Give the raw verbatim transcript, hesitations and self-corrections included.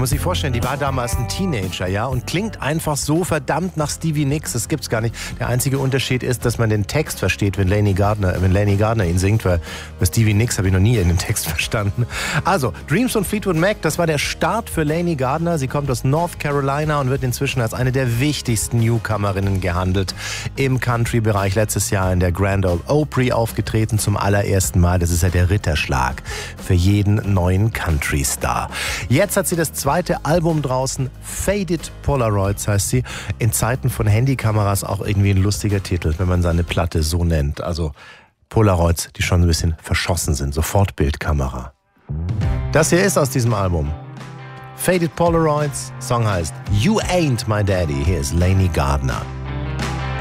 muss sich vorstellen, die war damals ein Teenager, ja, und klingt einfach so verdammt nach Stevie Nicks. Das gibt's gar nicht. Der einzige Unterschied ist, dass man den Text versteht, wenn Lani Gardner, wenn Lani Gardner ihn singt, weil bei Stevie Nicks habe ich noch nie in den Text verstanden. Also, Dreams von Fleetwood Mac, das war der Start für Lani Gardner. Sie kommt aus North Carolina und wird inzwischen als eine der wichtigsten Newcomerinnen gehandelt im Country-Bereich. Letztes Jahr in der Grand Ole Opry aufgetreten zum allerersten Mal. Das ist ja der Ritterschlag für jeden neuen Country-Star. Jetzt hat sie das zweite Album draußen, Faded Polaroids heißt sie. In Zeiten von Handykameras auch irgendwie ein lustiger Titel, wenn man seine Platte so nennt. Also Polaroids, die schon ein bisschen verschossen sind, Sofortbildkamera. Das hier ist aus diesem Album. Faded Polaroids, Song heißt You Ain't My Daddy. Hier ist Lani Gardner.